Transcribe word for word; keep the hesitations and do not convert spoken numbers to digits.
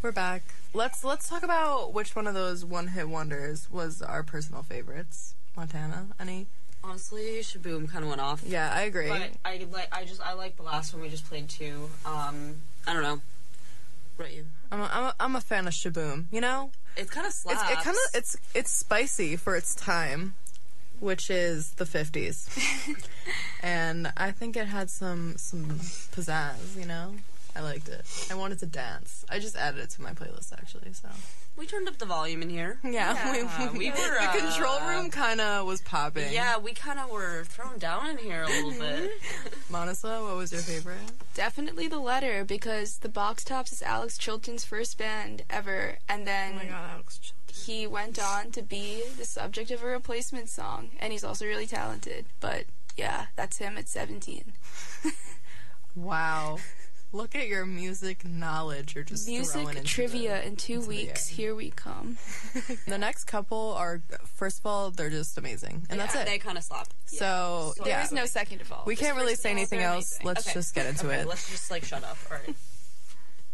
We're back. Let's let's talk about which one of those one-hit wonders was our personal favorites. Montana, any? Honestly, Shaboom kind of went off. Yeah, I agree. But I like. I just I like the last one we just played too. Um, I don't know. What about you? I'm a, I'm a, I'm a fan of Shaboom. You know, it kind of slaps. It's, it kind of it's it's spicy for its time, which is the fifties, and I think it had some some pizzazz. You know, I liked it. I wanted to dance. I just added it to my playlist actually. So. We turned up the volume in here. Yeah, yeah we, we, we were. The uh, control room kind of was popping. Yeah, we kind of were thrown down in here a little bit. Monica, what was your favorite? Definitely The Letter, because the Box Tops is Alex Chilton's first band ever, and then oh my God, Alex Chilton. He went on to be the subject of a Replacement song, and he's also really talented. But yeah, that's him at seventeen. Wow. Look at your music knowledge. You're just music trivia the, in two weeks. Here we come. The next couple are, first of all, they're just amazing, and yeah, that's it. They kind of slap. So, so yeah. there is no second of all. We Just can't really say anything else. Let's okay. just get into okay, it. Let's just like shut up. All right.